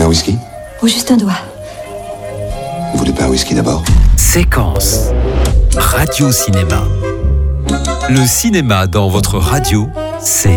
un whisky? Ou juste un doigt. Vous voulez pas un whisky d'abord? Séquence. Radio Cinéma. Le cinéma dans votre radio, c'est